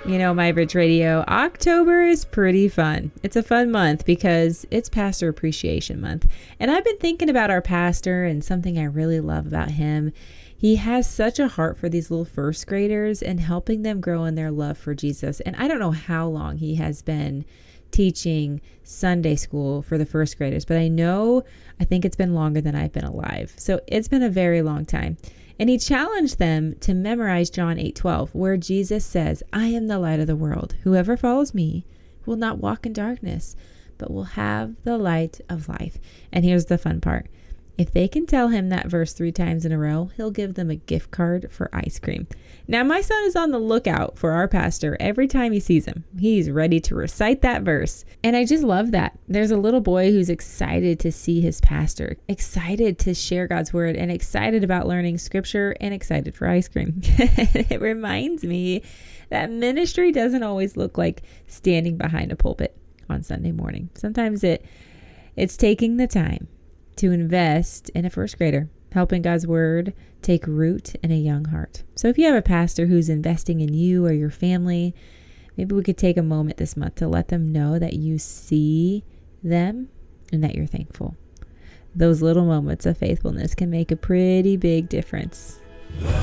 My Bridge Radio, October is pretty fun. It's a fun month because it's Pastor Appreciation Month. And I've been thinking about our pastor and something I really love about him. He has such a heart for these little first graders and helping them grow in their love for Jesus. And I don't know how long he has been teaching Sunday school for the first graders, but I think it's been longer than I've been alive. So it's been a very long time. And he challenged them to memorize John 8:12, where Jesus says, "I am the light of the world. Whoever follows me will not walk in darkness, but will have the light of life." And here's the fun part. If they can tell him that verse 3 times in a row, he'll give them a gift card for ice cream. Now, my son is on the lookout for our pastor every time he sees him. He's ready to recite that verse. And I just love that. There's a little boy who's excited to see his pastor, excited to share God's word, and excited about learning scripture, and excited for ice cream. It reminds me that ministry doesn't always look like standing behind a pulpit on Sunday morning. Sometimes it's taking the time to invest in a first grader, helping God's word take root in a young heart. So if you have a pastor who's investing in you or your family, maybe we could take a moment this month to let them know that you see them and that you're thankful. Those little moments of faithfulness can make a pretty big difference.